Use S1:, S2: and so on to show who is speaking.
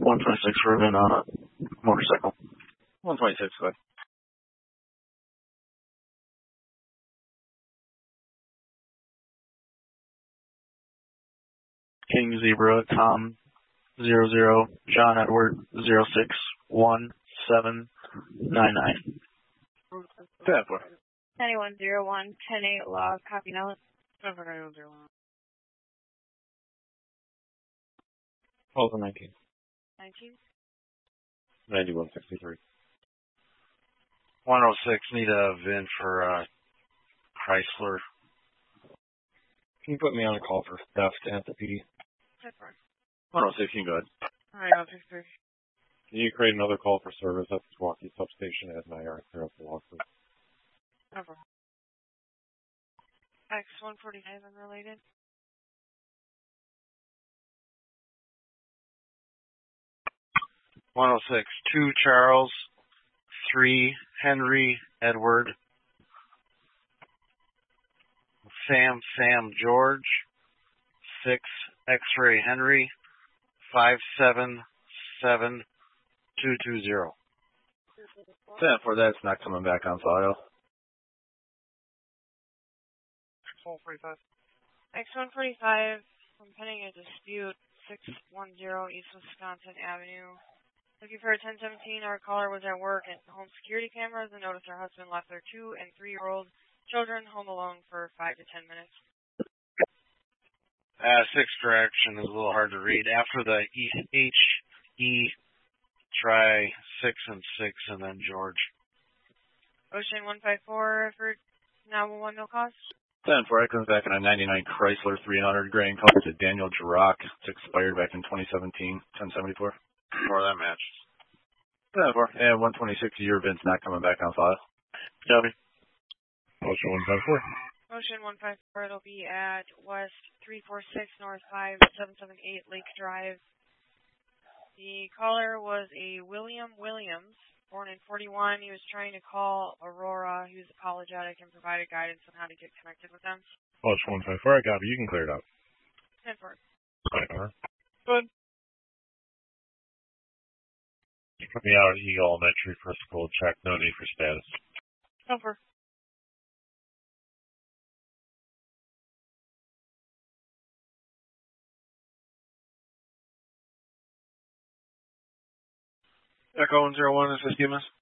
S1: 126 Ruben on a motorcycle.
S2: 126, go ahead.
S1: King Zebra, Tom 00, John Edward 061799.
S2: 10-4.
S3: 9101, 10-8 log, copy now.
S2: 10-4, 9101.
S4: 12-19.
S3: 19.
S4: 9163.
S5: 106, need a VIN for Chrysler.
S4: Can you put me on a call for theft at the PD?
S3: 10-4.
S2: 106, you can go ahead.
S3: 9163.
S4: Can you create another call for service at the Milwaukee substation as an IR clear up the log, please?
S3: 10-4. X145 unrelated.
S5: $106, 2 Charles, 3 Henry Edward, Sam George, 6 X-Ray Henry, 577220.
S2: 10-4, that's not coming back on file.
S3: X145. X145, I'm pending a dispute, 610 East Wisconsin Avenue. Looking for a 1017, our caller was at work at home security cameras and noticed her husband left their 2- and 3-year-old children home alone for 5 to 10 minutes.
S5: 6 direction is a little hard to read. After the H-E, try 6 and 6 and then George.
S3: Ocean 154 for 911, no cost.
S2: 10-4, it comes back in a 99 Chrysler 300 gray and color to Daniel Girock. It's expired back in 2017, 1074.
S5: Or that matches.
S2: 10-4, and 126 year VIN's not coming back on file.
S5: Copy.
S4: Motion 154.
S3: Motion 154, it'll be at West 346 North 5778 Lake Drive. The caller was a William Williams, born in 41. He was trying to call Aurora. He was apologetic and provided guidance on how to get connected with them.
S4: Motion 154, I copy. You can clear it up.
S3: 10-4.
S4: Good. Put me out at Eagle Elementary for a school check. No need for status.
S3: 10-4.
S5: Echo 101, is this Gimas?